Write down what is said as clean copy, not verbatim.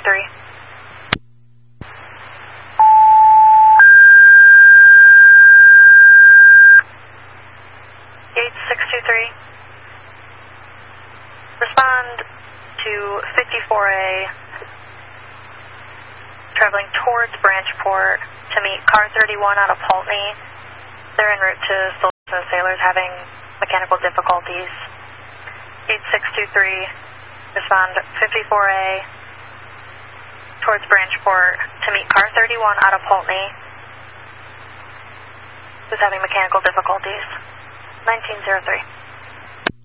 Gate 623. Respond to 54A, traveling towards Branchport to meet car 31 out of Pulteney. They're en route to Solstice Sailors having mechanical difficulties. Gate 623, respond 54A towards Branchport to meet car 31 out of Pulteney, who's having mechanical difficulties. 1903.